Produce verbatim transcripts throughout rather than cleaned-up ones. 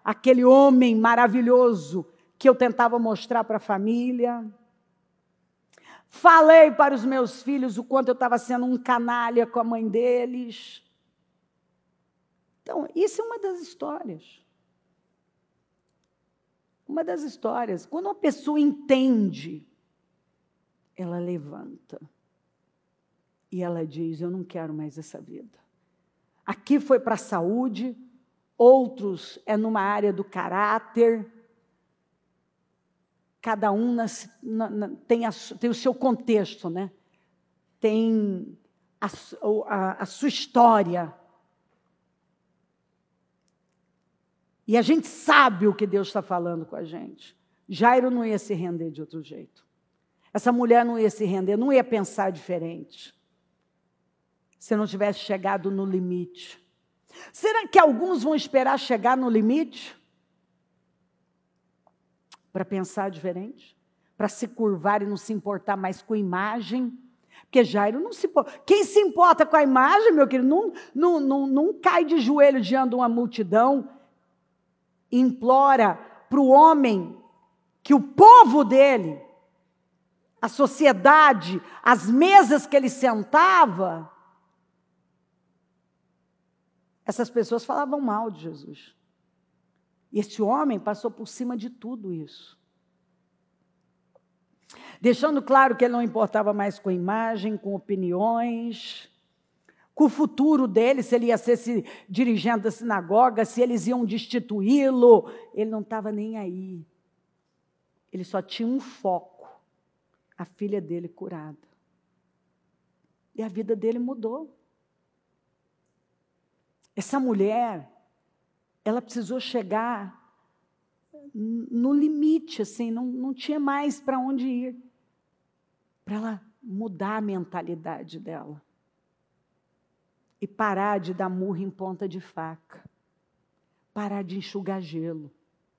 aquele homem maravilhoso que eu tentava mostrar para a família. Falei para os meus filhos o quanto eu estava sendo um canalha com a mãe deles. Então, isso é uma das histórias. Uma das histórias. Quando uma pessoa entende, ela levanta. E ela diz, eu não quero mais essa vida. Aqui foi para a saúde, outros é numa área do caráter. Cada um nas, na, na, tem, a, tem o seu contexto, né? Tem a, a, a sua história. E a gente sabe o que Deus está falando com a gente. Jairo não ia se render de outro jeito. Essa mulher não ia se render, não ia pensar diferente. Se não tivesse chegado no limite. Será que alguns vão esperar chegar no limite? Para pensar diferente? Para se curvar e não se importar mais com a imagem? Porque Jairo não se importa. Quem se importa com a imagem, meu querido, não, não, não, não cai de joelho diante de uma multidão e implora para o homem que o povo dele, a sociedade, as mesas que ele sentava, essas pessoas falavam mal de Jesus. E esse homem passou por cima de tudo isso. Deixando claro que ele não importava mais com imagem, com opiniões, com o futuro dele, se ele ia ser se, dirigente da sinagoga, se eles iam destituí-lo. Ele não estava nem aí. Ele só tinha um foco, a filha dele curada. E a vida dele mudou. Essa mulher, ela precisou chegar no limite, assim, não, não tinha mais para onde ir, para ela mudar a mentalidade dela e parar de dar murro em ponta de faca, parar de enxugar gelo,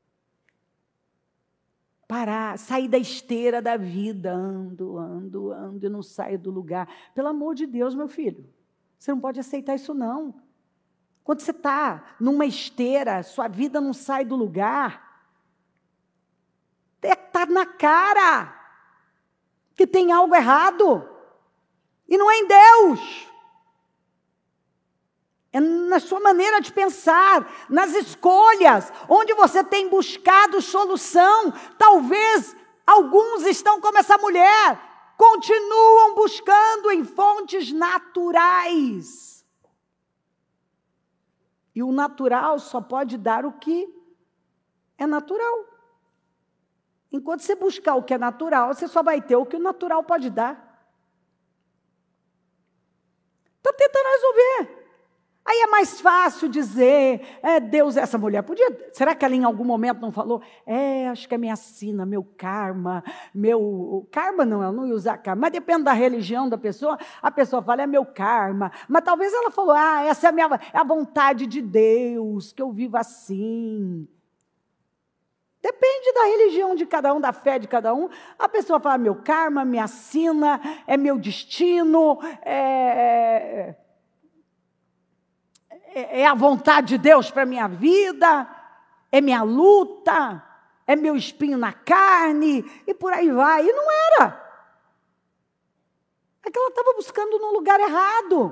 parar, sair da esteira da vida, ando, ando, ando e não saio do lugar. Pelo amor de Deus, meu filho, você não pode aceitar isso não. Quando você está numa esteira, sua vida não sai do lugar, está na cara que tem algo errado. E não é em Deus. É na sua maneira de pensar, nas escolhas, onde você tem buscado solução. Talvez alguns estão como essa mulher, continuam buscando em fontes naturais. E o natural só pode dar o que é natural. Enquanto você buscar o que é natural, você só vai ter o que o natural pode dar. Está tentando resolver. Aí é mais fácil dizer, é, Deus, essa mulher podia... Será que ela em algum momento não falou? É, acho que é minha sina, meu karma, meu... Karma não, ela não ia usar karma, mas depende da religião da pessoa, a pessoa fala, é meu karma. Mas talvez ela falou, ah, essa é a, minha, é a vontade de Deus, que eu vivo assim. Depende da religião de cada um, da fé de cada um. A pessoa fala, meu karma, minha sina, é meu destino, é... é a vontade de Deus para a minha vida, é minha luta, é meu espinho na carne, e por aí vai. E não era. É que ela estava buscando no lugar errado.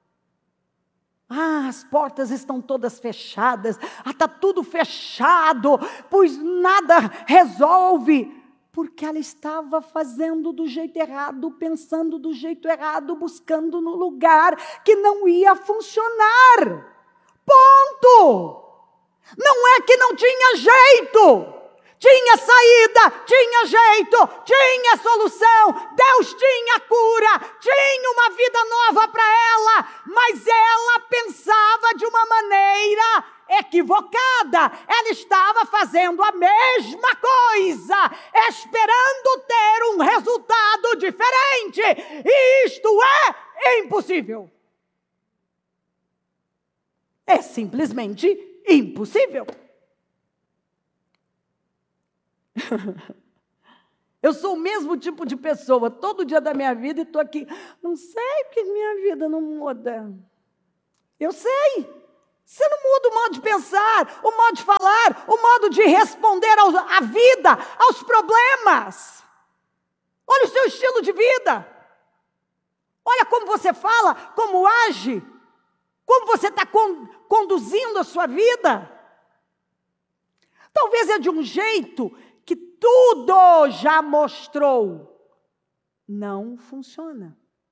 Ah, as portas estão todas fechadas, ah, está tudo fechado, pois nada resolve. Porque ela estava fazendo do jeito errado, pensando do jeito errado, buscando no lugar que não ia funcionar. Ponto! Não é que não tinha jeito. Tinha saída, tinha jeito, tinha solução. Deus tinha cura, tinha uma vida nova para ela. Mas ela pensava de uma maneira equivocada. Ela estava fazendo a mesma coisa, esperando ter um resultado diferente. E isto é impossível. É simplesmente impossível. Eu sou o mesmo tipo de pessoa, todo dia da minha vida, e estou aqui, não sei porque minha vida não muda. Eu sei. Você não muda o modo de pensar, o modo de falar, o modo de responder aos, à vida, aos problemas. Olha o seu estilo de vida. Olha como você fala, como age, como você está con- conduzindo a sua vida. Talvez é de um jeito que tudo já mostrou. Não funciona.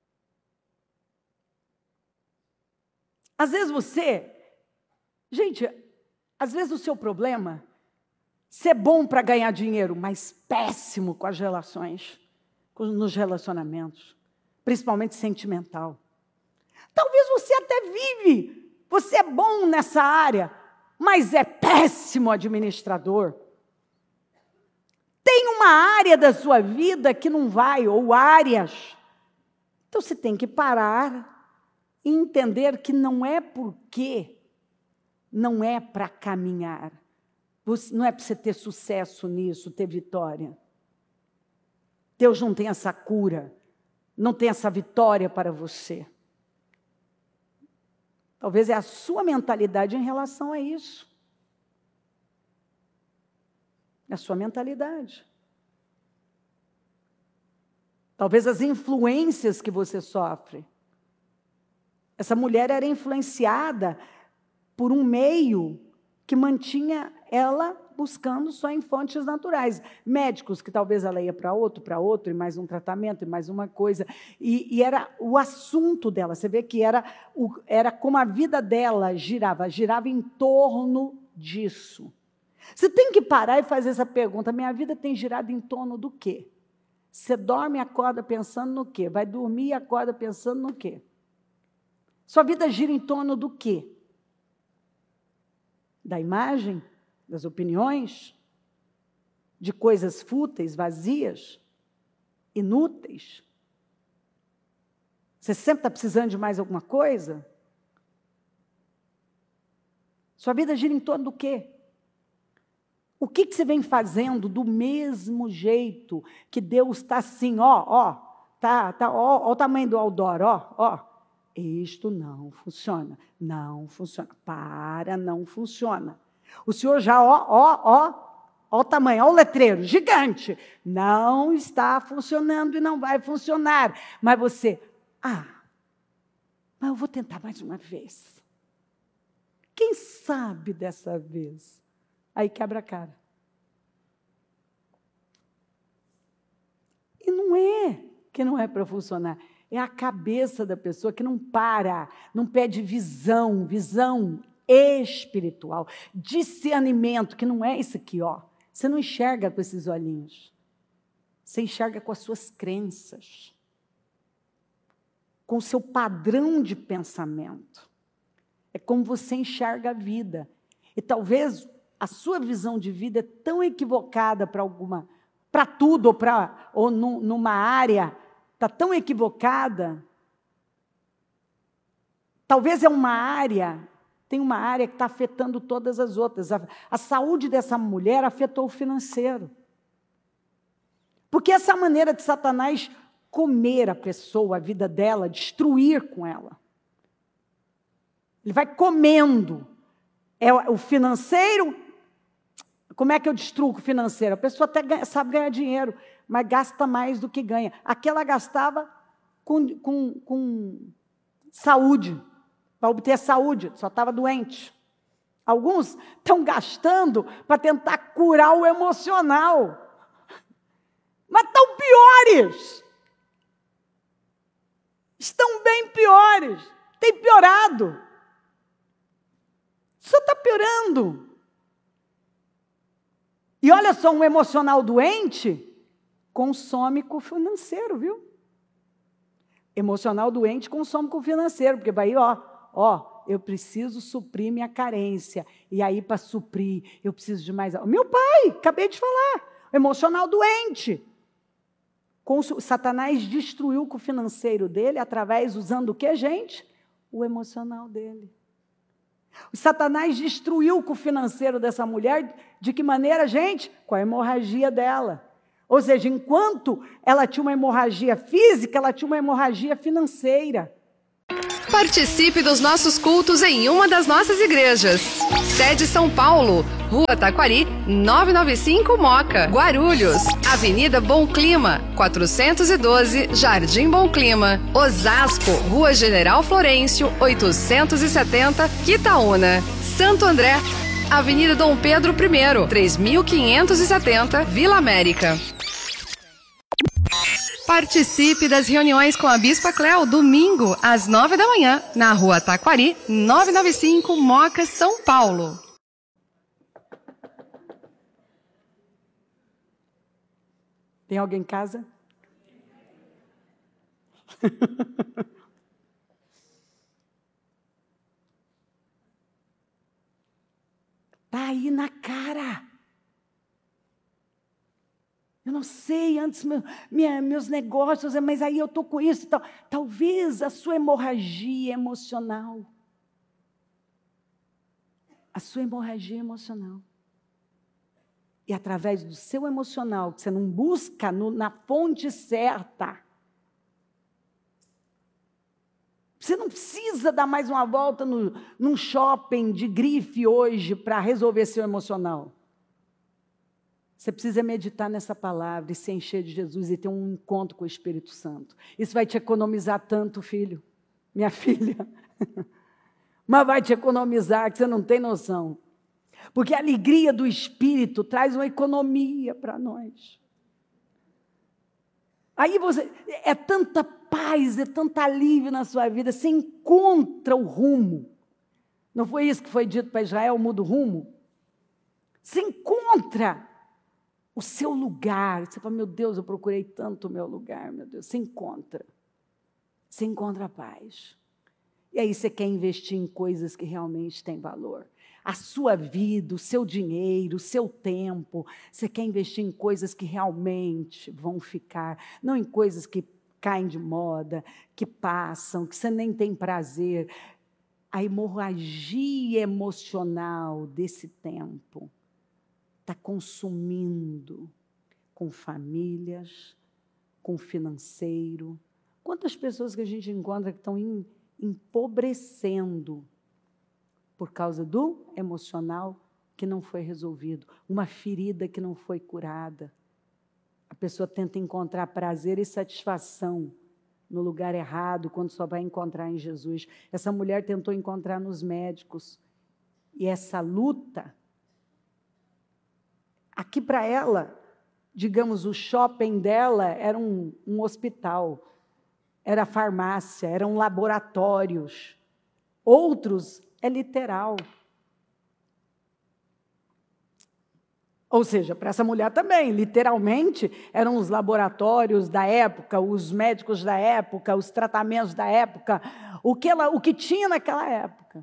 Às vezes você... Gente, às vezes o seu problema é ser bom para ganhar dinheiro, mas péssimo com as relações, com, nos relacionamentos, principalmente sentimental. Talvez você até vive, você é bom nessa área, mas é péssimo administrador. Tem uma área da sua vida que não vai, ou áreas. Então você tem que parar e entender que não é porque... Não é para caminhar, não é para você ter sucesso nisso, ter vitória. Deus não tem essa cura, não tem essa vitória para você. Talvez é a sua mentalidade em relação a isso. É a sua mentalidade. Talvez as influências que você sofre. Essa mulher era influenciada por um meio que mantinha ela buscando só em fontes naturais. Médicos, que talvez ela ia para outro, para outro, e mais um tratamento, e mais uma coisa. E, e era o assunto dela. Você vê que era, o, era como a vida dela girava, girava em torno disso. Você tem que parar e fazer essa pergunta. Minha vida tem girado em torno do quê? Você dorme e acorda pensando no quê? Vai dormir e acorda pensando no quê? Sua vida gira em torno do quê? Da imagem, das opiniões, de coisas fúteis, vazias, inúteis. Você sempre está precisando de mais alguma coisa? Sua vida gira em torno do quê? O que, que você vem fazendo do mesmo jeito que Deus está assim, ó, ó, tá, tá, ó, ó o tamanho do outdoor, ó, ó. Isto não funciona, não funciona, para, não funciona. O senhor já, ó, ó, ó, ó o tamanho, ó o letreiro, gigante. Não está funcionando e não vai funcionar. Mas você, ah, mas eu vou tentar mais uma vez. Quem sabe dessa vez? Aí quebra a cara. E não é que não é para funcionar. É a cabeça da pessoa que não para, não pede visão, visão espiritual, discernimento, que não é isso aqui, ó. Você não enxerga com esses olhinhos. Você enxerga com as suas crenças, com o seu padrão de pensamento. É como você enxerga a vida. E talvez a sua visão de vida é tão equivocada para alguma, para tudo, ou, pra, ou num, numa área, está tão equivocada. Talvez é uma área, tem uma área que está afetando todas as outras. A, a saúde dessa mulher afetou o financeiro. Porque essa maneira de Satanás comer a pessoa, a vida dela, destruir com ela. Ele vai comendo. É o financeiro. Como é que eu destruo o financeiro? A pessoa até ganha, sabe ganhar dinheiro, mas gasta mais do que ganha. Aqui ela gastava com, com, com saúde, para obter saúde, só estava doente. Alguns estão gastando para tentar curar o emocional. Mas estão piores. Estão bem piores. Tem piorado. Só está piorando. E olha só, um emocional doente consome com o financeiro, viu? Emocional doente consome com o financeiro, porque vai, ó, ó, eu preciso suprir minha carência. E aí, para suprir, eu preciso de mais... Meu pai, acabei de falar, emocional doente. Com, Satanás destruiu com o financeiro dele, através, usando o que, gente? O emocional dele. O Satanás destruiu com o financeiro dessa mulher, de que maneira, gente? Com a hemorragia dela. Ou seja, enquanto ela tinha uma hemorragia física, ela tinha uma hemorragia financeira. Participe dos nossos cultos em uma das nossas igrejas. Sede São Paulo, Rua Taquari, novecentos e noventa e cinco Moca, Guarulhos. Avenida Bom Clima, quatrocentos e doze, Jardim Bom Clima. Osasco, Rua General Florencio, oitocentos e setenta, Quitaúna. Santo André, Avenida Dom Pedro I, três mil quinhentos e setenta, Vila América. Participe das reuniões com a Bispa Cléo, domingo, às nove da manhã, na Rua Taquari, novecentos e noventa e cinco, Moca, São Paulo. Tem alguém em casa? Tá aí na cara. Eu não sei, antes meu, minha, meus negócios, mas aí eu estou com isso. Tal. Talvez a sua hemorragia emocional. A sua hemorragia emocional. E através do seu emocional, que você não busca no, na fonte certa. Você não precisa dar mais uma volta no, num shopping de grife hoje para resolver seu emocional. Você precisa meditar nessa palavra e se encher de Jesus e ter um encontro com o Espírito Santo. Isso vai te economizar tanto, filho, minha filha. Mas vai te economizar, que você não tem noção. Porque a alegria do Espírito traz uma economia para nós. Aí você, é tanta paz, é tanto alívio na sua vida, você encontra o rumo. Não foi isso que foi dito para Israel, muda o rumo? Você encontra o seu lugar. Você fala, meu Deus, eu procurei tanto o meu lugar, meu Deus. Você encontra. Você encontra a paz. E aí você quer investir em coisas que realmente têm valor. A sua vida, o seu dinheiro, o seu tempo. Você quer investir em coisas que realmente vão ficar. Não em coisas que caem de moda, que passam, que você nem tem prazer. A hemorragia emocional desse tempo está consumindo com famílias, com financeiro. Quantas pessoas que a gente encontra que estão em, empobrecendo por causa do emocional que não foi resolvido, uma ferida que não foi curada. A pessoa tenta encontrar prazer e satisfação no lugar errado, quando só vai encontrar em Jesus. Essa mulher tentou encontrar nos médicos. E essa luta, aqui para ela, digamos, o shopping dela era um, um hospital, era farmácia, eram laboratórios. Outros é literal. Ou seja, para essa mulher também, literalmente, eram os laboratórios da época, os médicos da época, os tratamentos da época, o que, ela, o que tinha naquela época.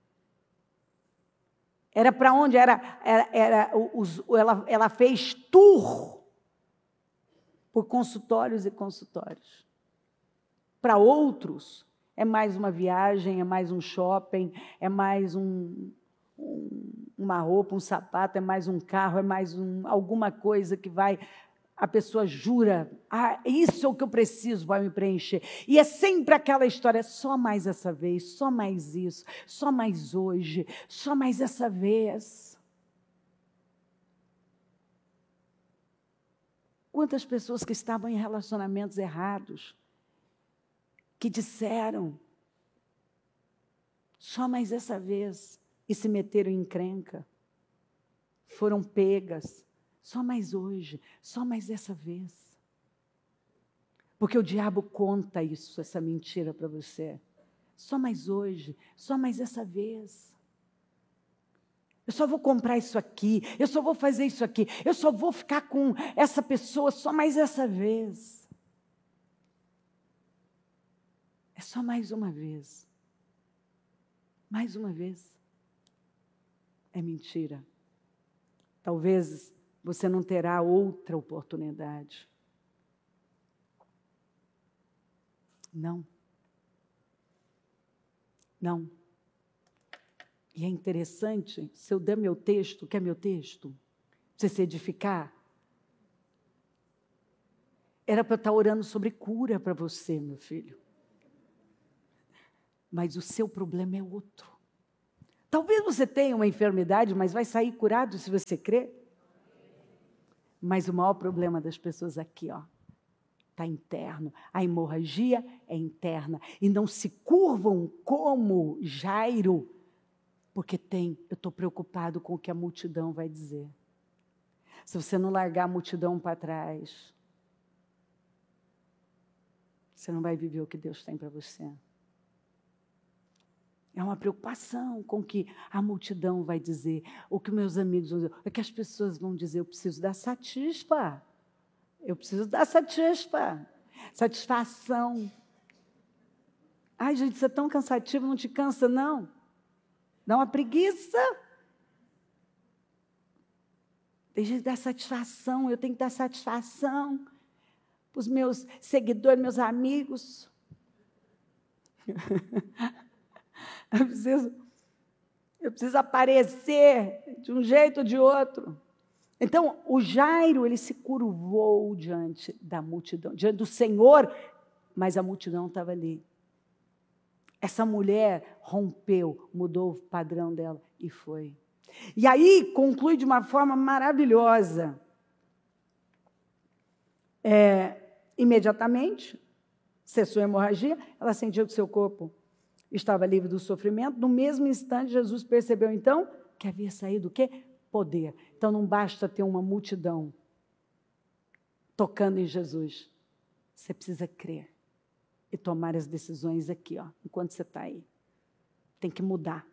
Era para onde? Era, era, era os, ela, ela fez tour por consultórios e consultórios. Para outros, é mais uma viagem, é mais um shopping, é mais um, um, uma roupa, um sapato, é mais um carro, é mais um, alguma coisa que vai... A pessoa jura, ah, isso é o que eu preciso, vai me preencher. E é sempre aquela história, só mais essa vez, só mais isso, só mais hoje, só mais essa vez. Quantas pessoas que estavam em relacionamentos errados, que disseram, só mais essa vez, e se meteram em encrenca, foram pegas, só mais hoje, só mais essa vez. Porque o diabo conta isso, essa mentira para você. Só mais hoje, só mais essa vez. Eu só vou comprar isso aqui, eu só vou fazer isso aqui, eu só vou ficar com essa pessoa só mais essa vez. É só mais uma vez. Mais uma vez. É mentira. Talvez você não terá outra oportunidade. Não. Não. E é interessante, se eu der meu texto, quer meu texto? Pra você se edificar? Era para eu estar orando sobre cura para você, meu filho. mas o seu problema é outro. Talvez você tenha uma enfermidade, mas vai sair curado se você crer. Mas o maior problema das pessoas aqui, ó, está interno. A hemorragia é interna. E não se curvam como Jairo, porque tem, eu estou preocupado com o que a multidão vai dizer. Se você não largar a multidão para trás, você não vai viver o que Deus tem para você. É uma preocupação com o que a multidão vai dizer, o que meus amigos vão dizer, o que as pessoas vão dizer. Eu preciso dar satisfa. Eu preciso dar satisfa. Satisfação. Ai, gente, isso é tão cansativo, não te cansa, não? Dá uma preguiça. Deixa de dar satisfação, eu tenho que dar satisfação para os meus seguidores, meus amigos. Eu preciso, eu preciso aparecer de um jeito ou de outro. Então, o Jairo, ele se curvou diante da multidão, diante do Senhor, mas a multidão estava ali. Essa mulher rompeu, mudou o padrão dela e foi. E aí, conclui de uma forma maravilhosa. É, imediatamente, cessou a hemorragia, ela sentiu que seu corpo estava livre do sofrimento. No mesmo instante, Jesus percebeu, então, que havia saído o quê? Poder. Então, não basta ter uma multidão tocando em Jesus. Você precisa crer e tomar as decisões aqui, ó, enquanto você está aí. Tem que mudar.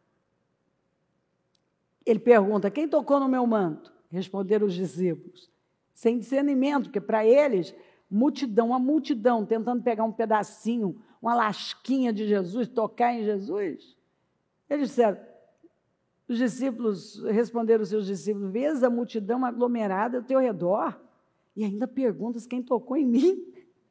Ele pergunta, quem tocou no meu manto? Responderam os discípulos. Sem discernimento, porque para eles, multidão, uma multidão tentando pegar um pedacinho, uma lasquinha de Jesus, tocar em Jesus. Eles disseram, os discípulos, responderam os seus discípulos, vês a multidão aglomerada ao teu redor e ainda perguntas quem tocou em mim?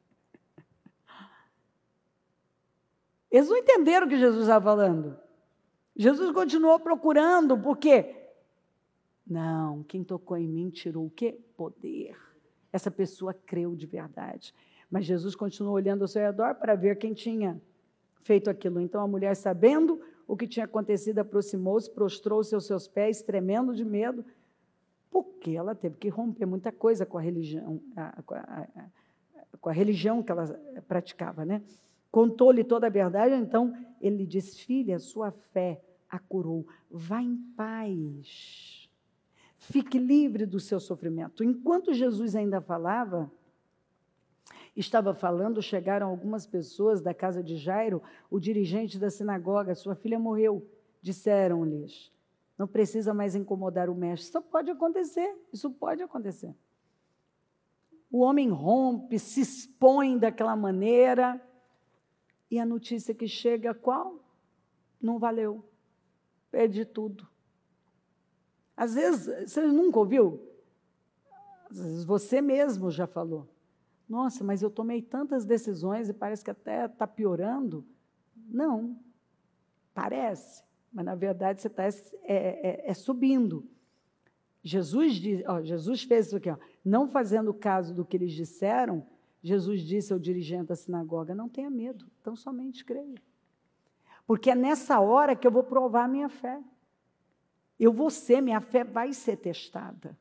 Eles não entenderam o que Jesus estava falando. Jesus continuou procurando, por quê? Não, quem tocou em mim tirou o quê? Poder. Essa pessoa creu de verdade. Mas Jesus continuou olhando ao seu redor para ver quem tinha feito aquilo. Então a mulher, sabendo o que tinha acontecido, aproximou-se, prostrou-se aos seus pés, tremendo de medo, porque ela teve que romper muita coisa com a religião, a, a, a, com a religião que ela praticava, né? Contou-lhe toda a verdade, então ele lhe disse, filha, sua fé a curou, vá em paz, fique livre do seu sofrimento. Enquanto Jesus ainda falava, estava falando, chegaram algumas pessoas da casa de Jairo, o dirigente da sinagoga, sua filha morreu. Disseram-lhes, não precisa mais incomodar o mestre. Isso pode acontecer, isso pode acontecer. O homem rompe, se expõe daquela maneira, e a notícia que chega, qual? Não valeu, perdi tudo. Às vezes, você nunca ouviu? Às vezes você mesmo já falou. Nossa, mas eu tomei tantas decisões e parece que até está piorando. Não, parece, mas na verdade você está é, é, é subindo. Jesus, diz, ó, Jesus fez isso aqui, ó, não fazendo caso do que eles disseram, Jesus disse ao dirigente da sinagoga, não tenha medo, então somente creia. Porque é nessa hora que eu vou provar a minha fé. Eu vou ser, minha fé vai ser testada.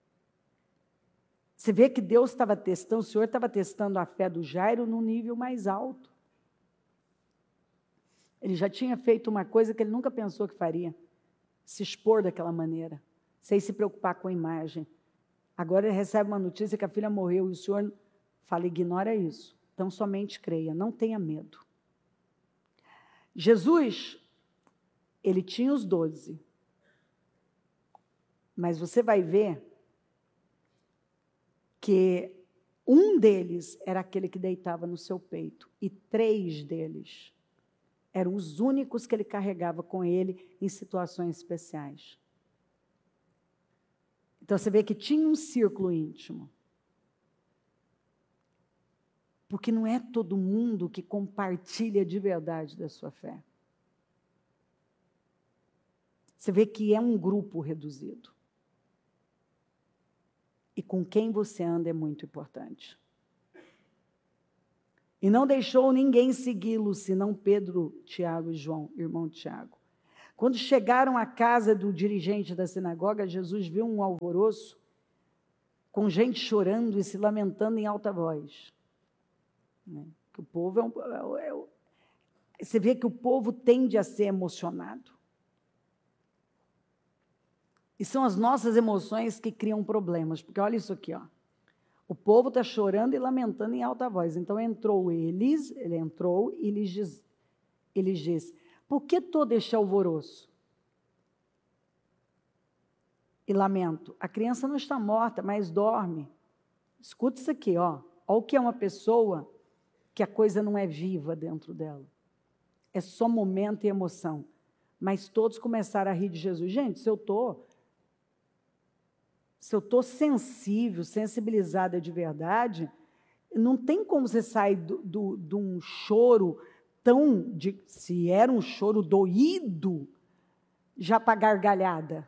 Você vê que Deus estava testando, o Senhor estava testando a fé do Jairo num nível mais alto. Ele já tinha feito uma coisa que ele nunca pensou que faria, se expor daquela maneira, sem se preocupar com a imagem. Agora ele recebe uma notícia que a filha morreu e o Senhor fala, ignora isso, então somente creia, não tenha medo. Jesus, ele tinha os doze, mas você vai ver que um deles era aquele que deitava no seu peito, e três deles eram os únicos que ele carregava com ele em situações especiais. Então você vê que tinha um círculo íntimo. Porque não é todo mundo que compartilha de verdade da sua fé. Você vê que é um grupo reduzido. E com quem você anda é muito importante. E não deixou ninguém segui-lo, senão Pedro, Tiago e João, irmão de Tiago. Quando chegaram à casa do dirigente da sinagoga, Jesus viu um alvoroço, com gente chorando e se lamentando em alta voz. O povo é um, é, é, você vê que o povo tende a ser emocionado. E são as nossas emoções que criam problemas, porque olha isso aqui, ó. O povo está chorando e lamentando em alta voz. Então entrou eles, ele entrou e lhes diz, ele diz, por que todo este alvoroço? E lamento, a criança não está morta, mas dorme. Escuta isso aqui, ó. Olha o que é uma pessoa que a coisa não é viva dentro dela. É só momento e emoção. Mas todos começaram a rir de Jesus. Gente, se eu estou... Se eu estou sensível, sensibilizada de verdade, não tem como você sair do, do, de um choro tão... De, se era um choro doído, já para gargalhada.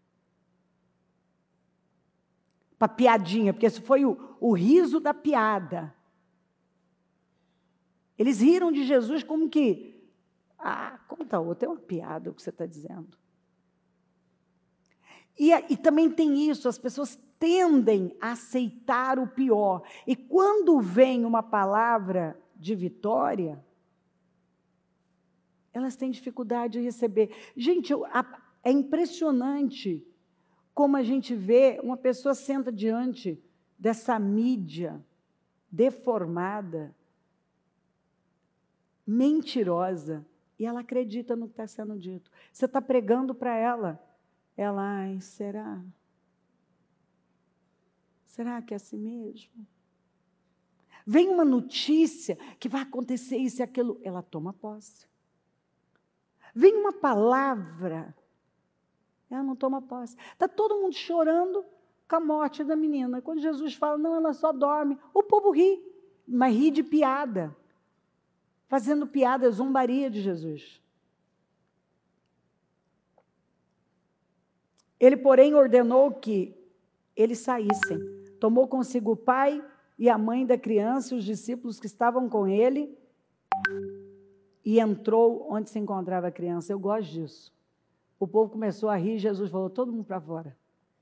Para piadinha, porque esse foi o, o riso da piada. Eles riram de Jesus como que... Ah, conta outra, é uma piada o que você está dizendo. E, e também tem isso, as pessoas tendem a aceitar o pior. E quando vem uma palavra de vitória, elas têm dificuldade de receber. Gente, a, é impressionante como a gente vê uma pessoa senta diante dessa mídia deformada, mentirosa, e ela acredita no que está sendo dito. Você está pregando para ela. Ela, ai, será? Será que é assim mesmo? Vem uma notícia que vai acontecer isso e aquilo, ela toma posse. Vem uma palavra, ela não toma posse. Está todo mundo chorando com a morte da menina. Quando Jesus fala, não, ela só dorme, o povo ri, mas ri de piada, fazendo piada, zombaria de Jesus. Ele, porém, ordenou que eles saíssem. Tomou consigo o pai e a mãe da criança e os discípulos que estavam com ele e entrou onde se encontrava a criança. Eu gosto disso. O povo começou a rir, Jesus falou, todo mundo para fora.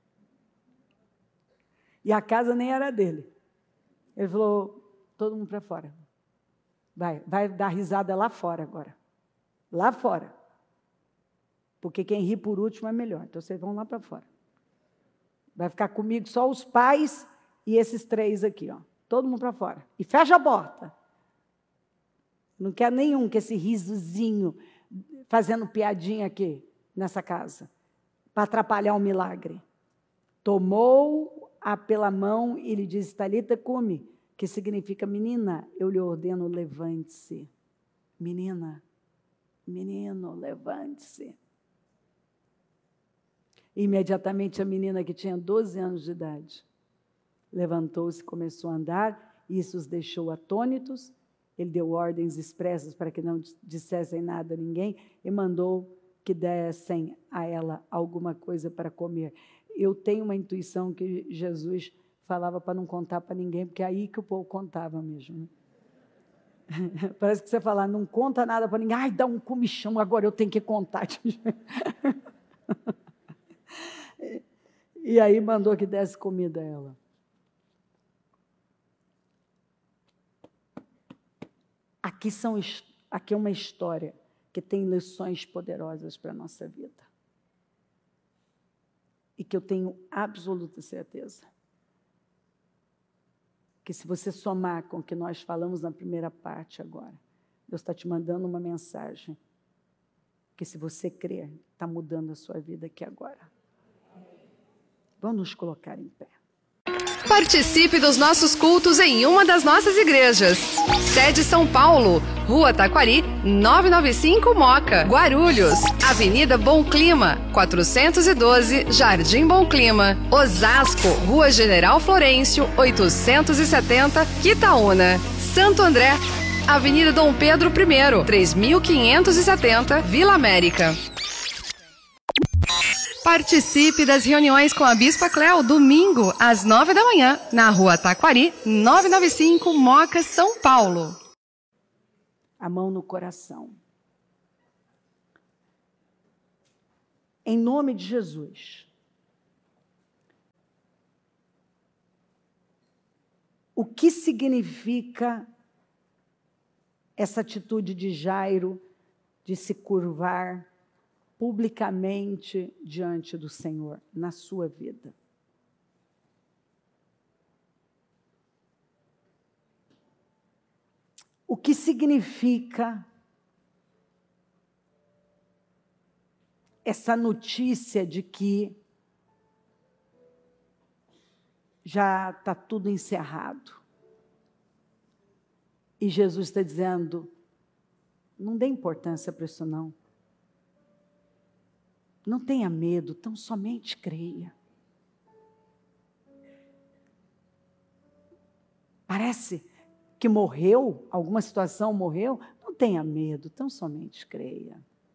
E a casa nem era dele. Ele falou, todo mundo para fora. Vai, vai dar risada lá fora agora. Lá fora. Porque quem ri por último é melhor. Então, vocês vão lá para fora. Vai ficar comigo só os pais e esses três aqui, ó. Todo mundo para fora. E fecha a porta. Não quero nenhum com esse risozinho, fazendo piadinha aqui, nessa casa, para atrapalhar o milagre. Tomou-a pela mão e lhe disse, Talita cumi, que significa, menina, eu lhe ordeno, levante-se. Menina, menino, levante-se. Imediatamente a menina que tinha doze anos de idade levantou-se e começou a andar, e isso os deixou atônitos. Ele deu ordens expressas para que não dissessem nada a ninguém e mandou que dessem a ela alguma coisa para comer. Eu tenho uma intuição que Jesus falava para não contar para ninguém, porque é aí que o povo contava mesmo. Parece que você fala, não conta nada para ninguém, ai, dá um comichão, agora eu tenho que contar. E aí mandou que desse comida a ela. Aqui, são, aqui é uma história que tem lições poderosas para a nossa vida. E que eu tenho absoluta certeza que se você somar com o que nós falamos na primeira parte agora, Deus está te mandando uma mensagem que, se você crer, está mudando a sua vida aqui agora. Vamos nos colocar em pé. Participe dos nossos cultos em uma das nossas igrejas. Sede São Paulo, Rua Taquari, novecentos e noventa e cinco Moca. Guarulhos, Avenida Bom Clima, quatrocentos e doze, Jardim Bom Clima. Osasco, Rua General Florencio, oitocentos e setenta, Quitaúna. Santo André, Avenida Dom Pedro I, três mil quinhentos e setenta, Vila América. Participe das reuniões com a Bispa Cléo, domingo, às nove da manhã, na Rua Taquari, novecentos e noventa e cinco, Moca, São Paulo. a mão no coração. Em nome de Jesus. O que significa essa atitude de Jairo de se curvar publicamente diante do Senhor na sua vida? O que significa essa notícia de que já está tudo encerrado? E Jesus está dizendo, não dê importância para isso não. Não tenha medo, tão somente creia. Parece que morreu, alguma situação morreu, não tenha medo, tão somente creia.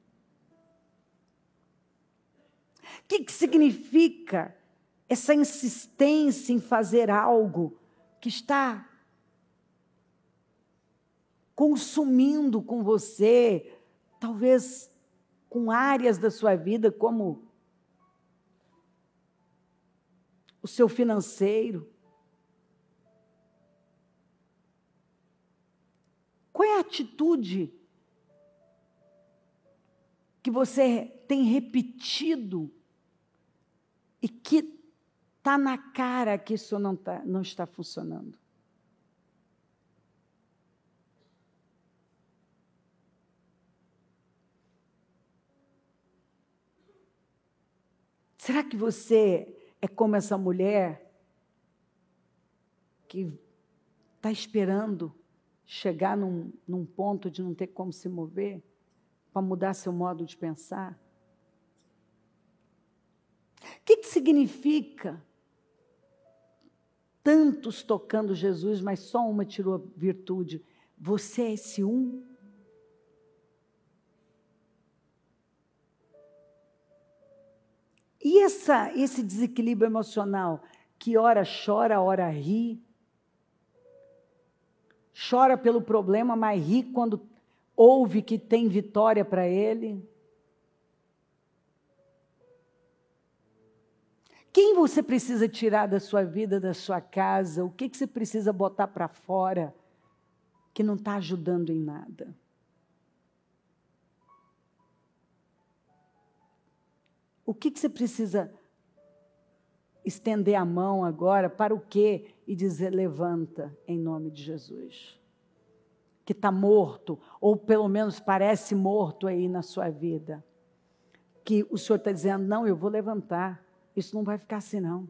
O que, que significa essa insistência em fazer algo que está consumindo com você, talvez com áreas da sua vida como o seu financeiro? Qual é a atitude que você tem repetido e que está na cara que isso não, tá, não está funcionando? Será que você é como essa mulher que está esperando chegar num, num ponto de não ter como se mover para mudar seu modo de pensar? O que, que significa tantos tocando Jesus, mas só uma tirou a virtude? Você é esse um? E essa, esse desequilíbrio emocional, que ora chora, ora ri, chora pelo problema, mas ri quando ouve que tem vitória para ele? Quem você precisa tirar da sua vida, da sua casa? O que, que você precisa botar para fora que não está ajudando em nada? O que, que você precisa estender a mão agora para o quê? E dizer, levanta em nome de Jesus. Que está morto, ou pelo menos parece morto aí na sua vida. Que o Senhor está dizendo, não, eu vou levantar. Isso não vai ficar assim, não.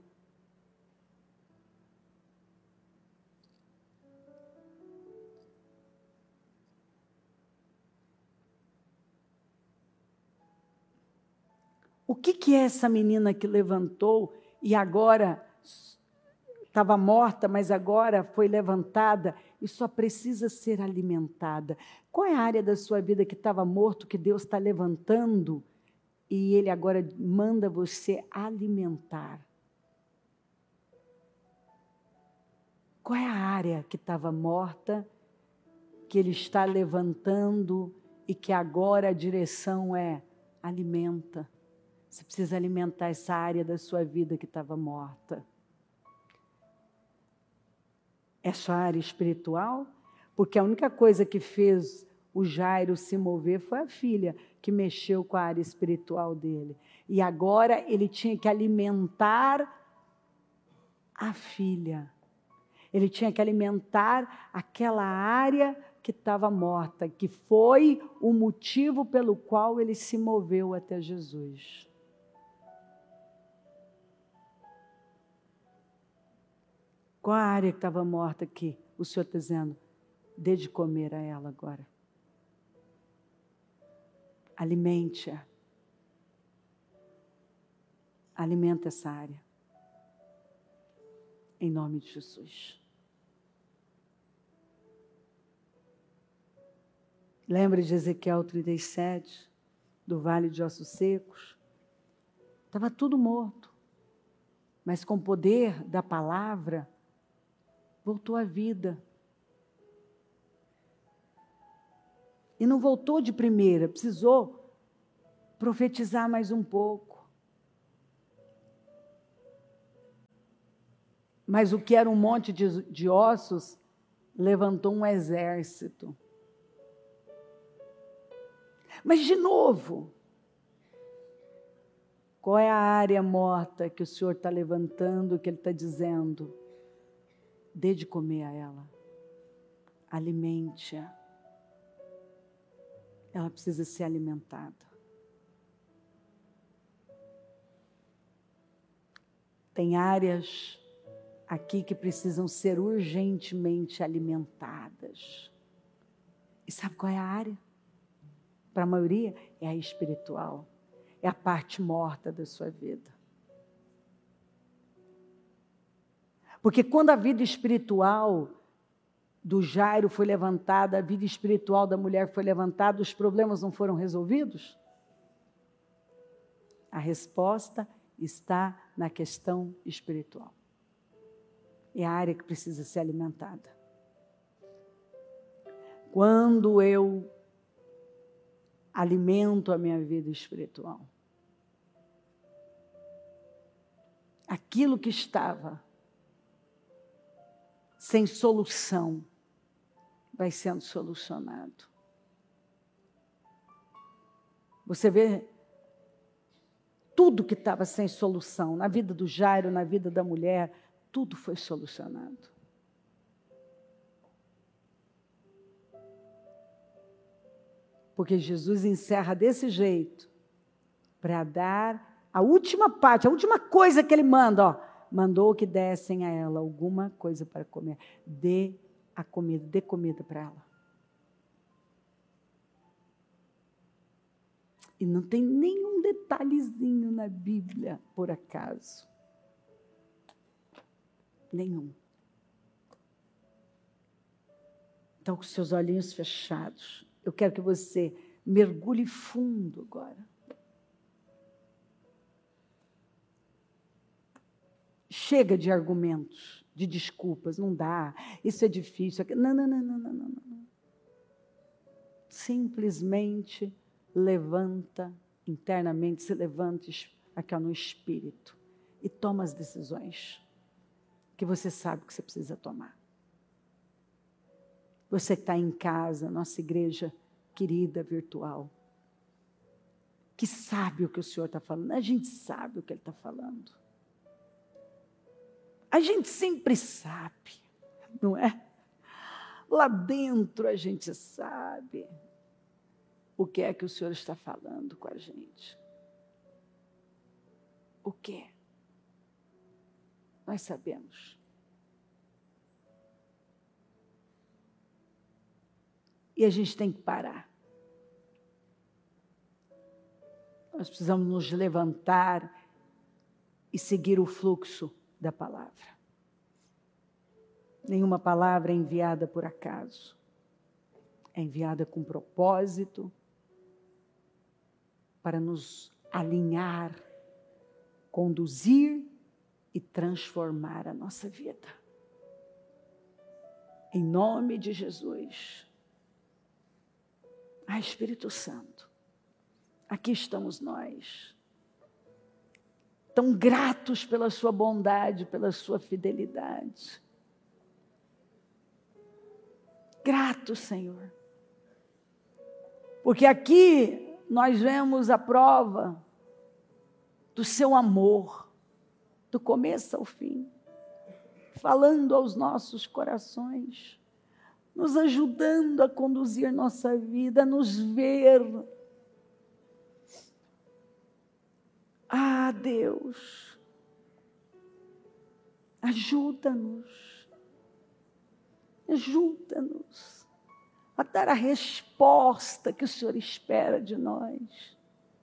O que, que é essa menina que levantou e agora estava morta, mas agora foi levantada e só precisa ser alimentada? Qual é a área da sua vida que estava morto, que Deus está levantando e Ele agora manda você alimentar? Qual é a área que estava morta, que Ele está levantando e que agora a direção é alimenta? Você precisa alimentar essa área da sua vida que estava morta. É sua área espiritual? Porque a única coisa que fez o Jairo se mover foi a filha, que mexeu com a área espiritual dele. E agora ele tinha que alimentar a filha. Ele tinha que alimentar aquela área que estava morta, que foi o motivo pelo qual ele se moveu até Jesus. Qual a área que estava morta aqui? O Senhor está dizendo, dê de comer a ela agora. Alimente-a. Alimenta essa área. Em nome de Jesus. Lembra de Ezequiel trinta e sete, do vale de ossos secos? Estava tudo morto. Mas com o poder da palavra, voltou à vida. E não voltou de primeira, precisou profetizar mais um pouco. Mas o que era um monte de, de ossos, levantou um exército. Mas, de novo, qual é a área morta que o Senhor está levantando, que Ele está dizendo? Dê de comer a ela. Alimente-a. Ela precisa ser alimentada. Tem áreas aqui que precisam ser urgentemente alimentadas. E sabe qual é a área? Para a maioria, é a espiritual. É a parte morta da sua vida. Porque quando a vida espiritual do Jairo foi levantada, a vida espiritual da mulher foi levantada, os problemas não foram resolvidos? A resposta está na questão espiritual. É a área que precisa ser alimentada. Quando eu alimento a minha vida espiritual, aquilo que estava sem solução vai sendo solucionado. Você vê tudo que estava sem solução, na vida do Jairo, na vida da mulher, tudo foi solucionado. Porque Jesus encerra desse jeito, para dar a última parte, a última coisa que Ele manda, ó, mandou que dessem a ela alguma coisa para comer. Dê a comida, dê comida para ela. E não tem nenhum detalhezinho na Bíblia, por acaso. Nenhum. Então, com seus olhinhos fechados, eu quero que você mergulhe fundo agora. Chega de argumentos, de desculpas, não dá, isso é difícil. Não, não, não, não, não, não, não. Simplesmente levanta, internamente se levanta aqui no espírito e toma as decisões que você sabe que você precisa tomar. Você que está em casa, nossa igreja querida, virtual, que sabe o que o Senhor está falando, a gente sabe o que Ele está falando. A gente sempre sabe, não é? Lá dentro a gente sabe o que é que o Senhor está falando com a gente. O que? Nós sabemos. E a gente tem que parar. Nós precisamos nos levantar e seguir o fluxo da palavra. Nenhuma palavra é enviada por acaso. É enviada com propósito para nos alinhar, conduzir e transformar a nossa vida. Em nome de Jesus. Ah, Espírito Santo, aqui estamos nós, tão gratos pela sua bondade, pela sua fidelidade. Gratos, Senhor, porque aqui nós vemos a prova do seu amor, do começo ao fim, falando aos nossos corações, nos ajudando a conduzir nossa vida, a nos ver. Ah, Deus, ajuda-nos, ajuda-nos a dar a resposta que o Senhor espera de nós.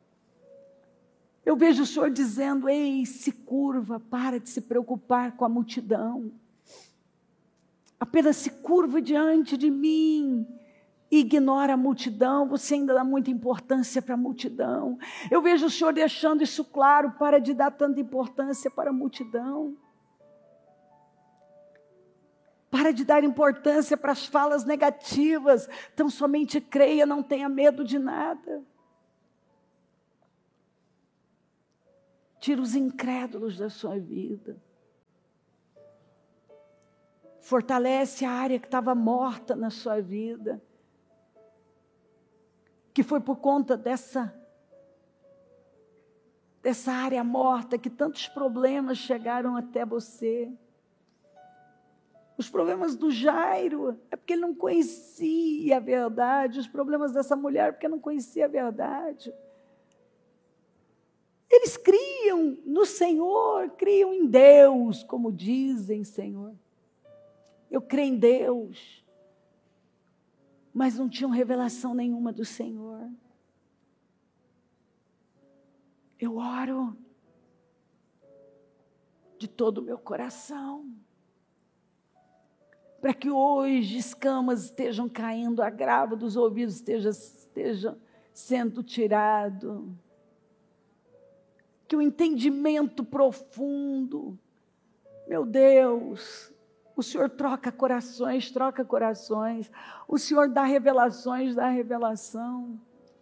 Eu vejo o Senhor dizendo, ei, se curva, para de se preocupar com a multidão. Apenas se curva diante de mim, ignora a multidão, você ainda dá muita importância para a multidão. Eu vejo o Senhor deixando isso claro, para de dar tanta importância para a multidão. Para de dar importância para as falas negativas. Então somente creia, não tenha medo de nada. Tira os incrédulos da sua vida. Fortalece a área que estava morta na sua vida. Que foi por conta dessa, dessa área morta que tantos problemas chegaram até você. Os problemas do Jairo é porque ele não conhecia a verdade. Os problemas dessa mulher é porque não conhecia a verdade. Eles criam no Senhor, criam em Deus, como dizem, Senhor. Eu creio em Deus, mas não tinham revelação nenhuma do Senhor. Eu oro de todo o meu coração, para que hoje escamas estejam caindo, agravo dos ouvidos esteja, esteja sendo tirado, que o entendimento profundo, meu Deus, o Senhor troca corações, troca corações, o Senhor dá revelações, dá revelação,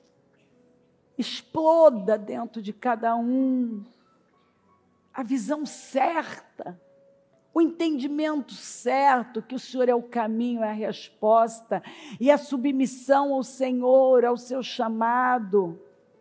exploda dentro de cada um a visão certa, o entendimento certo, que o Senhor é o caminho, é a resposta, e a submissão ao Senhor, ao seu chamado.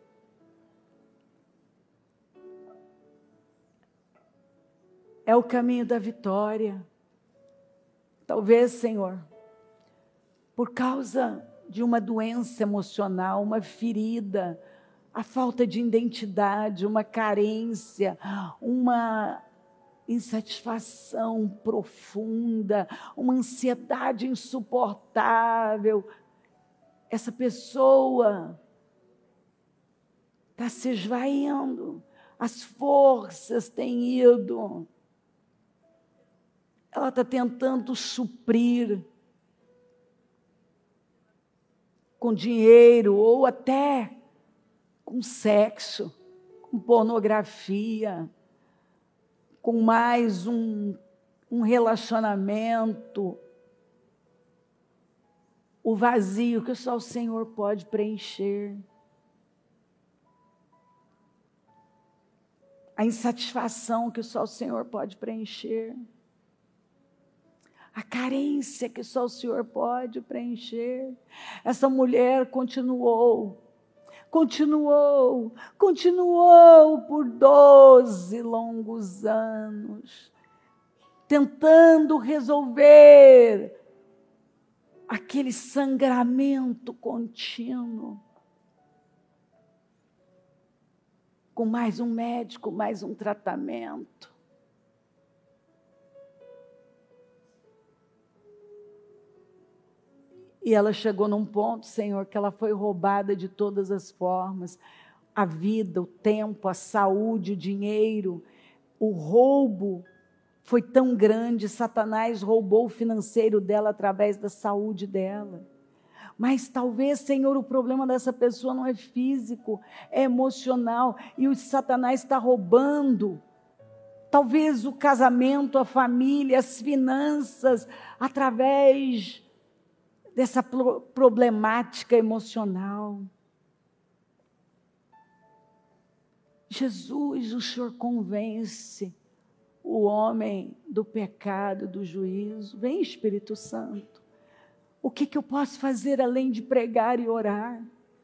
É o caminho da vitória. Talvez, Senhor, por causa de uma doença emocional, uma ferida, a falta de identidade, uma carência, uma insatisfação profunda, uma ansiedade insuportável. Essa pessoa está se esvaindo, as forças têm ido. Ela está tentando suprir com dinheiro ou até com sexo, com pornografia, com mais um, um relacionamento, o vazio que só o Senhor pode preencher, a insatisfação que só o Senhor pode preencher, a carência que só o Senhor pode preencher. Essa mulher continuou, continuou, continuou por doze longos anos, tentando resolver aquele sangramento contínuo, com mais um médico, mais um tratamento. E ela chegou num ponto, Senhor, que ela foi roubada de todas as formas. A vida, o tempo, a saúde, o dinheiro. O roubo foi tão grande, Satanás roubou o financeiro dela através da saúde dela. Mas talvez, Senhor, o problema dessa pessoa não é físico, é emocional. E o Satanás está roubando. Talvez o casamento, a família, as finanças, através dessa problemática emocional. Jesus, o Senhor convence o homem do pecado, do juízo. Vem, Espírito Santo. O que, que eu posso fazer além de pregar e orar?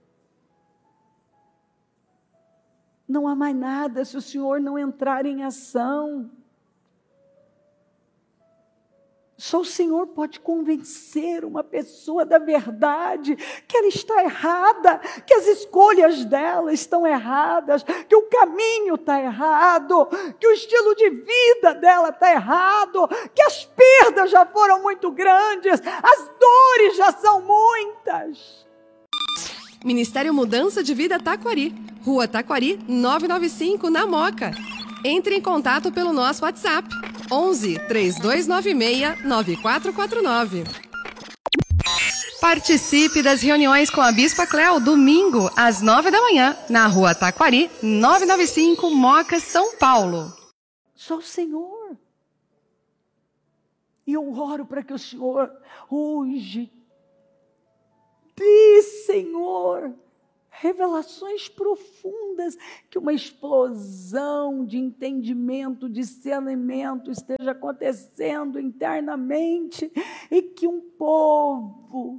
Não há mais nada se o Senhor não entrar em ação. Só o Senhor pode convencer uma pessoa da verdade, que ela está errada, que as escolhas dela estão erradas, que o caminho está errado, que o estilo de vida dela está errado, que as perdas já foram muito grandes, as dores já são muitas. Ministério Mudança de Vida Taquari, Rua Taquari, novecentos e noventa e cinco, na Moca. Entre em contato pelo nosso WhatsApp, onze, três dois nove seis, nove quatro quatro nove. Participe das reuniões com a Bispa Cléo, domingo, às nove da manhã, na Rua Taquari, novecentos e noventa e cinco, Moca, São Paulo. Só o Senhor. E eu oro para que o Senhor hoje dê, Senhor, revelações profundas, que uma explosão de entendimento, discernimento esteja acontecendo internamente e que um povo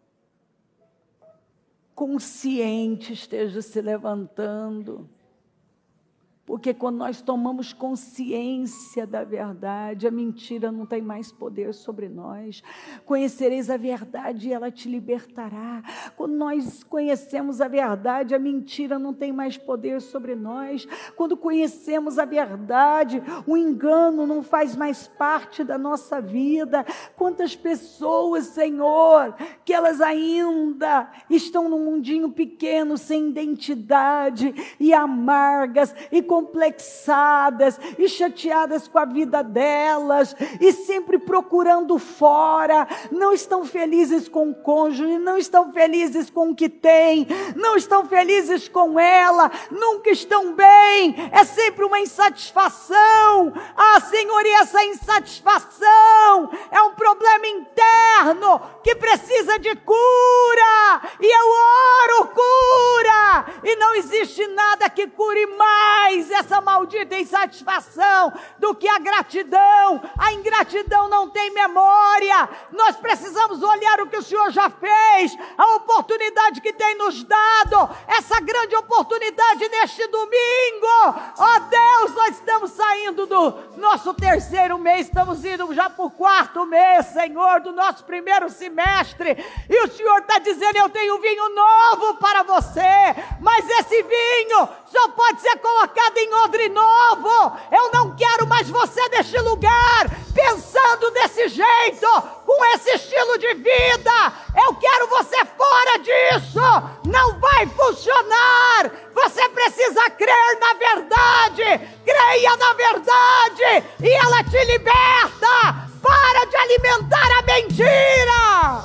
consciente esteja se levantando. Porque quando nós tomamos consciência da verdade, a mentira não tem mais poder sobre nós. Conhecereis a verdade e ela te libertará. Quando nós conhecemos a verdade, a mentira não tem mais poder sobre nós. Quando conhecemos a verdade, o engano não faz mais parte da nossa vida. Quantas pessoas, Senhor, que elas ainda estão num mundinho pequeno, sem identidade, e amargas, e com complexadas e chateadas com a vida delas e sempre procurando fora, não estão felizes com o cônjuge, não estão felizes com o que tem, não estão felizes com ela, nunca estão bem, é sempre uma insatisfação. Ah, Senhor, e essa insatisfação é um problema interno que precisa de cura, e eu oro cura, e não existe nada que cure mais essa maldita insatisfação do que a gratidão. A ingratidão não tem memória. Nós precisamos olhar o que o Senhor já fez, a oportunidade que tem nos dado, essa grande oportunidade neste domingo. Ó Deus, nós estamos saindo do nosso terceiro mês, estamos indo já para o quarto mês, Senhor, do nosso primeiro semestre, e o Senhor está dizendo: eu tenho vinho novo para você, mas esse vinho só pode ser colocado em odre novo. Eu não quero mais você neste lugar, pensando desse jeito, com esse estilo de vida. Eu quero você fora disso. Não vai funcionar. Você precisa crer na verdade. Creia na verdade e ela te liberta. Para de alimentar a mentira.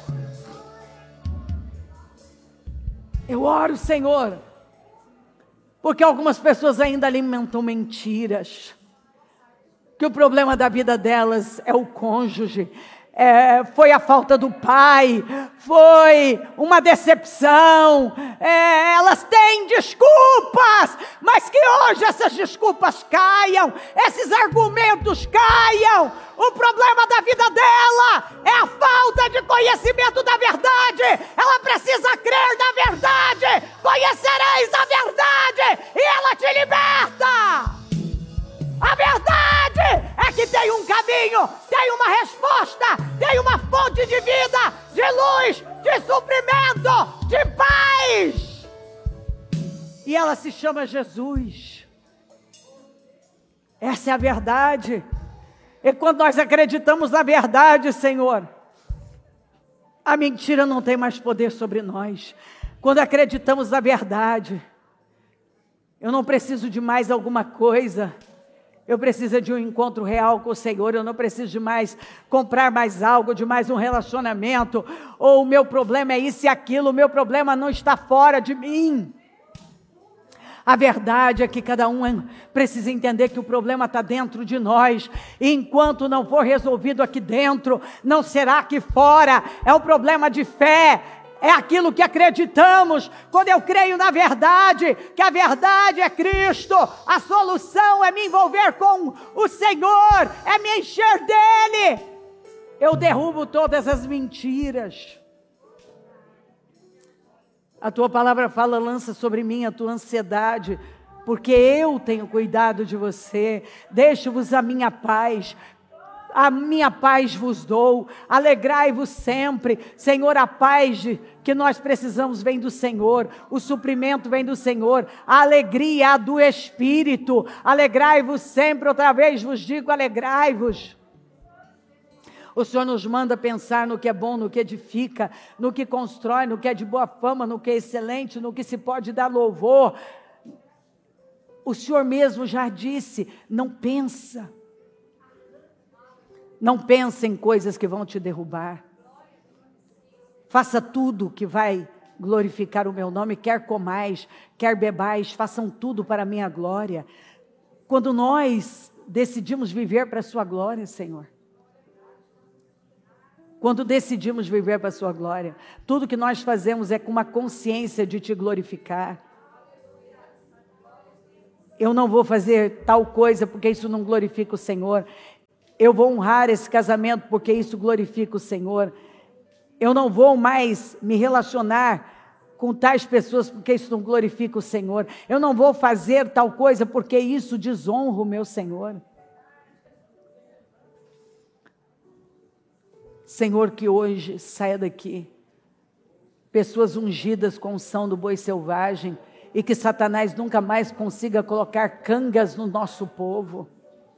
Eu oro, Senhor, porque algumas pessoas ainda alimentam mentiras, que o problema da vida delas é o cônjuge, é, foi a falta do pai, foi uma decepção, é, elas têm desculpas, mas que hoje essas desculpas caiam, esses argumentos caiam. O problema da vida dela é a falta de conhecimento da verdade. Ela precisa crer na verdade. Conhecereis a verdade e ela te liberta. A verdade é que tem um caminho, tem uma resposta, tem uma fonte de vida, de luz, de suprimento, de paz. E ela se chama Jesus. Essa é a verdade. E quando nós acreditamos na verdade, Senhor, a mentira não tem mais poder sobre nós. Quando acreditamos na verdade, eu não preciso de mais alguma coisa. Eu preciso de um encontro real com o Senhor. Eu não preciso de mais comprar mais algo, de mais um relacionamento. Ou o meu problema é isso e aquilo. O meu problema não está fora de mim. A verdade é que cada um precisa entender que o problema está dentro de nós. E enquanto não for resolvido aqui dentro, não será aqui fora. É um problema de fé. É aquilo que acreditamos. Quando eu creio na verdade, que a verdade é Cristo, a solução é me envolver com o Senhor, é me encher dEle. Eu derrubo todas as mentiras. A tua palavra fala: lança sobre mim a tua ansiedade, porque eu tenho cuidado de você. Deixo-vos a minha paz. A minha paz vos dou, alegrai-vos sempre. Senhor, a paz que nós precisamos vem do Senhor, o suprimento vem do Senhor, a alegria do Espírito. Alegrai-vos sempre, outra vez vos digo, alegrai-vos. O Senhor nos manda pensar no que é bom, no que edifica, no que constrói, no que é de boa fama, no que é excelente, no que se pode dar louvor. O Senhor mesmo já disse: não pensa. Não pense em coisas que vão te derrubar. Faça tudo que vai glorificar o meu nome. Quer comais, quer bebais, façam tudo para a minha glória. Quando nós decidimos viver para a sua glória, Senhor, quando decidimos viver para a sua glória. Tudo que nós fazemos é com uma consciência de te glorificar. Eu não vou fazer tal coisa porque isso não glorifica o Senhor. Eu vou honrar esse casamento porque isso glorifica o Senhor. Eu não vou mais me relacionar com tais pessoas porque isso não glorifica o Senhor. Eu não vou fazer tal coisa porque isso desonra o meu Senhor. Senhor, que hoje saia daqui pessoas ungidas com unção do boi selvagem e que Satanás nunca mais consiga colocar cangas no nosso povo,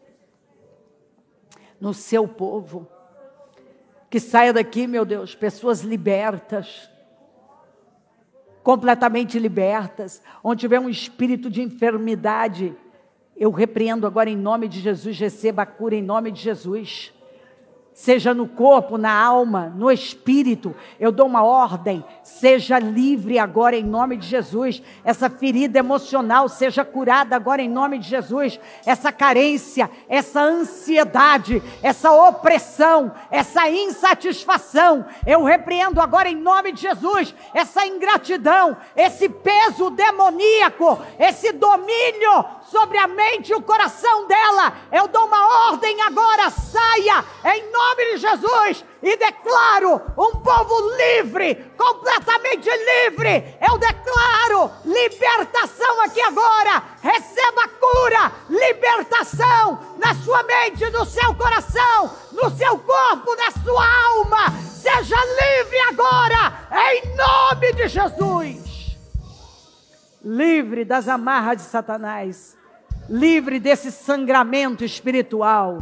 no seu povo. Que saia daqui, meu Deus, pessoas libertas, completamente libertas. Onde tiver um espírito de enfermidade, eu repreendo agora em nome de Jesus, receba a cura em nome de Jesus. Seja no corpo, na alma, no espírito, eu dou uma ordem, seja livre agora em nome de Jesus. Essa ferida emocional seja curada agora em nome de Jesus. Essa carência, essa ansiedade, essa opressão, essa insatisfação, eu repreendo agora em nome de Jesus. Essa ingratidão, esse peso demoníaco, esse domínio sobre a mente e o coração dela, eu dou uma ordem agora, saia em nome de Jesus e declaro um povo livre, completamente livre. Eu declaro libertação aqui agora. Receba cura, libertação na sua mente, no seu coração, no seu corpo, na sua alma. Seja livre agora, em nome de Jesus. Livre das amarras de Satanás, livre desse sangramento espiritual,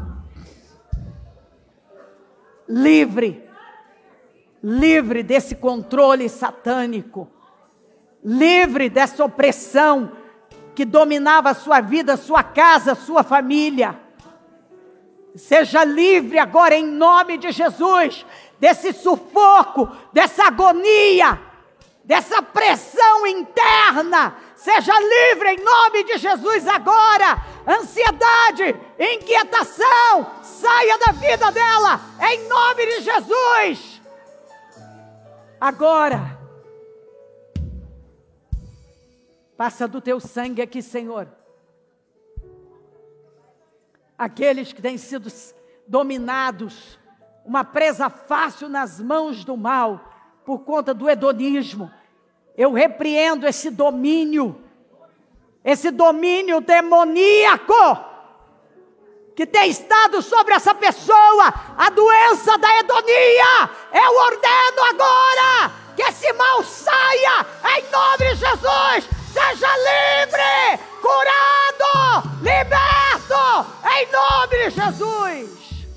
livre, livre desse controle satânico, livre dessa opressão que dominava a sua vida, a sua casa, a sua família. Seja livre agora em nome de Jesus, desse sufoco, dessa agonia, dessa pressão interna. Seja livre em nome de Jesus agora. Ansiedade, inquietação, saia da vida dela, em nome de Jesus. Agora, passa do teu sangue aqui, Senhor. Aqueles que têm sido dominados, uma presa fácil nas mãos do mal, por conta do hedonismo, eu repreendo esse domínio, esse domínio demoníaco, que tem estado sobre essa pessoa, a doença da hedonia. Eu ordeno agora, que esse mal saia, em nome de Jesus, seja livre, curado, liberto, em nome de Jesus.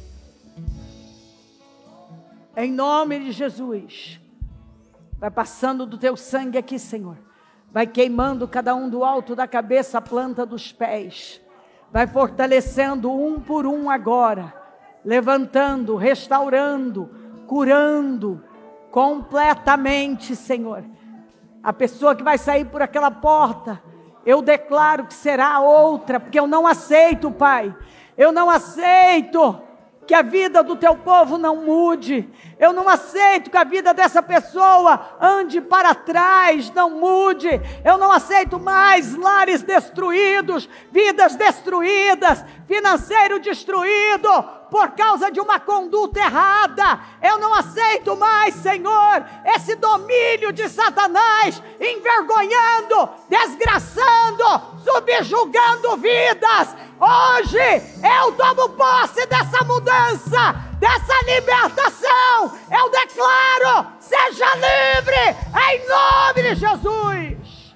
Em nome de Jesus. Vai passando do teu sangue aqui, Senhor. Vai queimando cada um do alto da cabeça à planta dos pés. Vai fortalecendo um por um agora. Levantando, restaurando, curando completamente, Senhor. A pessoa que vai sair por aquela porta, eu declaro que será outra, porque eu não aceito, Pai. Eu não aceito que a vida do teu povo não mude. Eu não aceito que a vida dessa pessoa ande para trás, não mude. Eu não aceito mais lares destruídos, vidas destruídas, financeiro destruído, por causa de uma conduta errada. Eu não aceito mais, Senhor, esse domínio de Satanás, envergonhando, desgraçando, subjugando vidas. Hoje eu tomo posse dessa mudança, dessa libertação. Eu declaro, seja livre, em nome de Jesus.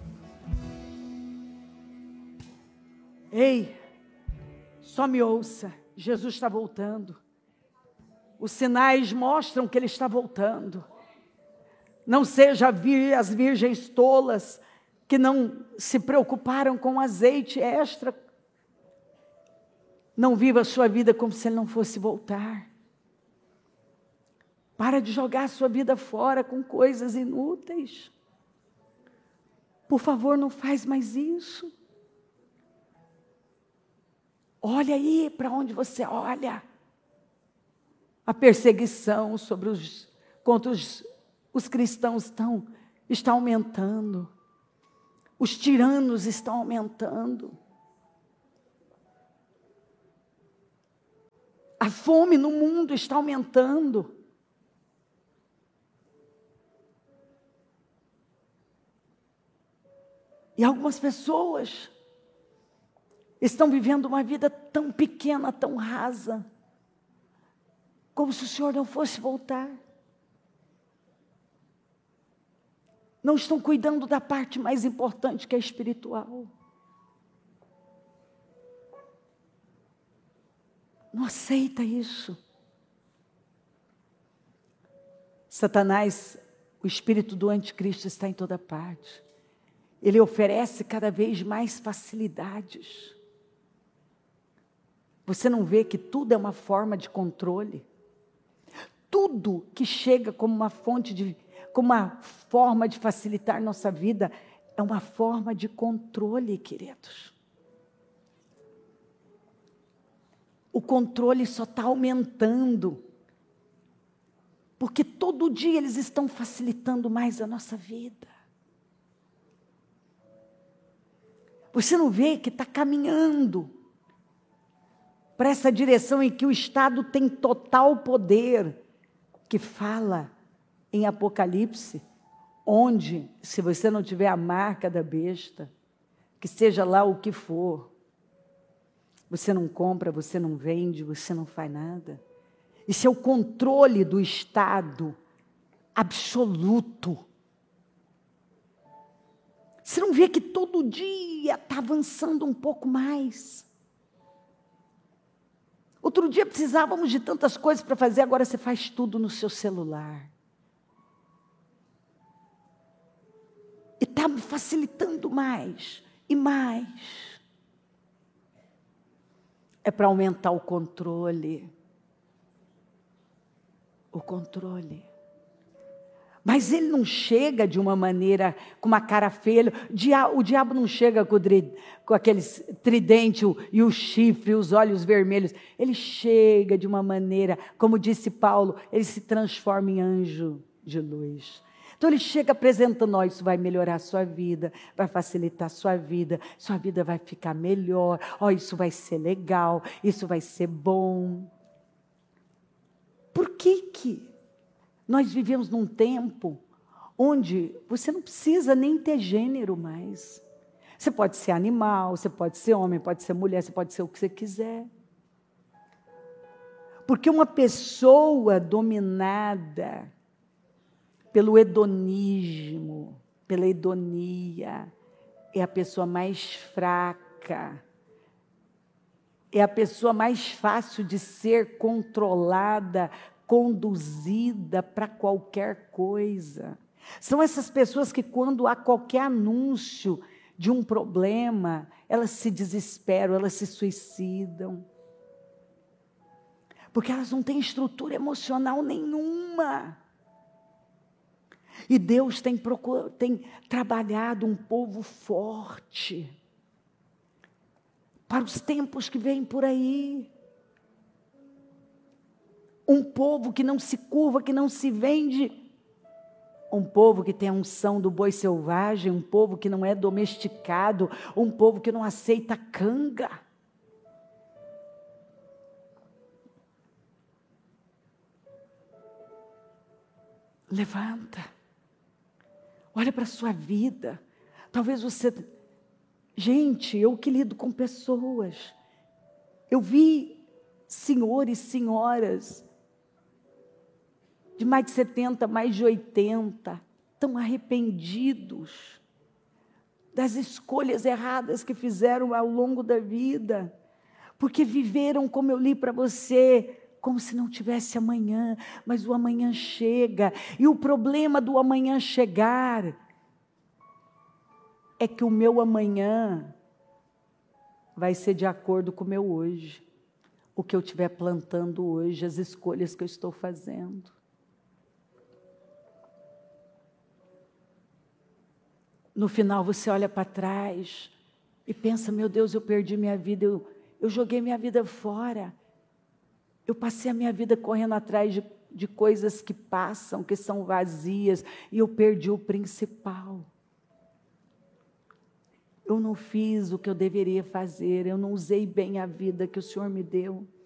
Ei, só me ouça, Jesus está voltando. Os sinais mostram que Ele está voltando. Não seja as virgens tolas que não se preocuparam com azeite extra. Não viva a sua vida como se Ele não fosse voltar. Para de jogar a sua vida fora com coisas inúteis. Por favor, não faz mais isso. Olha aí para onde você olha. A perseguição sobre os, contra os, os cristãos estão, está aumentando. Os tiranos estão aumentando. A fome no mundo está aumentando. E algumas pessoas estão vivendo uma vida tão pequena, tão rasa, como se o Senhor não fosse voltar. Não estão cuidando da parte mais importante, que é espiritual. Não aceita isso. Satanás, o espírito do anticristo, está em toda parte. Ele oferece cada vez mais facilidades. Você não vê que tudo é uma forma de controle? Tudo que chega como uma fonte de, como uma forma de facilitar nossa vida, é uma forma de controle, queridos. O controle só está aumentando, porque todo dia eles estão facilitando mais a nossa vida. Você não vê que está caminhando para essa direção em que o Estado tem total poder, que fala em Apocalipse, onde, se você não tiver a marca da besta, que seja lá o que for, você não compra, você não vende, você não faz nada. Isso é o controle do Estado absoluto. Você não vê que todo dia está avançando um pouco mais? Outro dia precisávamos de tantas coisas para fazer, agora você faz tudo no seu celular. E está facilitando mais e mais. É para aumentar o controle. O controle. Mas ele não chega de uma maneira, com uma cara feia. O diabo não chega com, o, com aqueles tridente e o chifre, os olhos vermelhos. Ele chega de uma maneira, como disse Paulo, ele se transforma em anjo de luz. Então ele chega apresentando, ó, isso vai melhorar a sua vida, vai facilitar a sua vida, sua vida vai ficar melhor, ó, isso vai ser legal, isso vai ser bom. Por que que nós vivemos num tempo onde você não precisa nem ter gênero mais? Você pode ser animal, você pode ser homem, pode ser mulher, você pode ser o que você quiser. Porque uma pessoa dominada pelo hedonismo, pela hedonia, é a pessoa mais fraca, é a pessoa mais fácil de ser controlada, conduzida para qualquer coisa. São essas pessoas que, quando há qualquer anúncio de um problema, elas se desesperam, elas se suicidam. Porque elas não têm estrutura emocional nenhuma. E Deus tem, procur... tem trabalhado um povo forte para os tempos que vêm por aí. Um povo que não se curva, que não se vende. Um povo que tem a unção do boi selvagem, um povo que não é domesticado, um povo que não aceita canga. Levanta. Olha para a sua vida. Talvez você... Gente, eu que lido com pessoas. Eu vi senhores, senhoras de mais de setenta, mais de oitenta, tão arrependidos das escolhas erradas que fizeram ao longo da vida, porque viveram, como eu li para você, como se não tivesse amanhã, mas o amanhã chega, e o problema do amanhã chegar é que o meu amanhã vai ser de acordo com o meu hoje, o que eu estiver plantando hoje, as escolhas que eu estou fazendo. No final você olha para trás e pensa, meu Deus, eu perdi minha vida, eu, eu joguei minha vida fora. Eu passei a minha vida correndo atrás de, de coisas que passam, que são vazias, e eu perdi o principal. Eu não fiz o que eu deveria fazer, eu não usei bem a vida que o Senhor me deu.